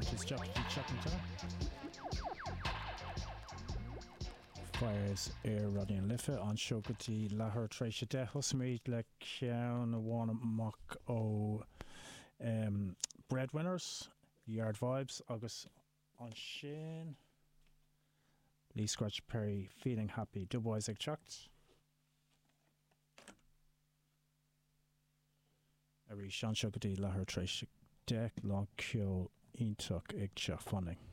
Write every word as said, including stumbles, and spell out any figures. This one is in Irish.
Mortis Jockey Chuckington. Fires Air Rodney Liffe on Shogati Lahar Trisha De Husmeet Le Kian One Mock O um, Breadwinners Yard Vibes August on Shane Lee Scratch Perry Feeling Happy Dubois Ag Chucked Ari Sean Shogati Lahar Trisha De Long Kyo Intuk Ig Chuck Funning